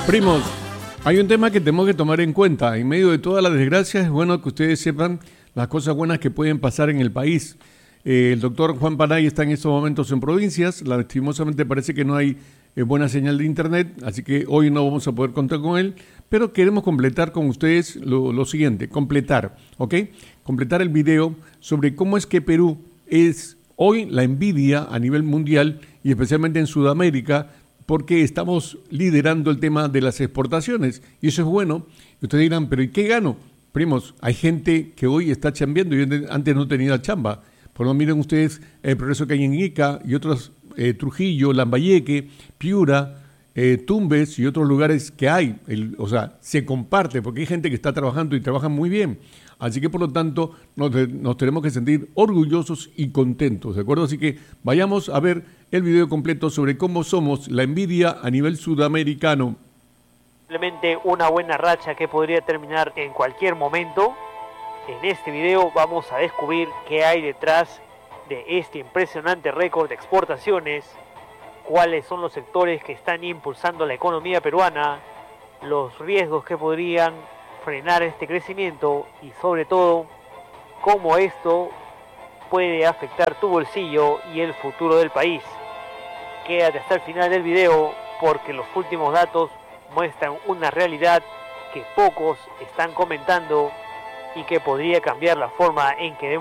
Primos, hay un tema que tenemos que tomar en cuenta. En medio de toda la desgracia es bueno que ustedes sepan las cosas buenas que pueden pasar en el país. El doctor Juan Panay está en estos momentos en provincias. Lastimosamente parece que no hay buena señal de internet, así que hoy no vamos a poder contar con él. Pero queremos completar con ustedes lo siguiente, ¿ok? Completar el video sobre cómo es que Perú es hoy la envidia a nivel mundial y especialmente en Sudamérica, porque estamos liderando el tema de las exportaciones. Y eso es bueno. Y ustedes dirán, ¿pero y qué gano? Primos, hay gente que hoy está chambeando y antes no tenía chamba. Por lo miren ustedes el progreso que hay en Ica y otros, Trujillo, Lambayeque, Piura, Tumbes y otros lugares que hay. O sea, se comparte porque hay gente que está trabajando y trabaja muy bien. Así que, por lo tanto, nos tenemos que sentir orgullosos y contentos, ¿de acuerdo? Así que vayamos a ver el video completo sobre cómo somos la envidia a nivel sudamericano. Simplemente una buena racha que podría terminar en cualquier momento. En este video vamos a descubrir qué hay detrás de este impresionante récord de exportaciones, cuáles son los sectores que están impulsando la economía peruana, los riesgos que podrían frenar este crecimiento y sobre todo cómo esto puede afectar tu bolsillo y el futuro del país. Quédate hasta el final del video porque los últimos datos muestran una realidad que pocos están comentando y que podría cambiar la forma en que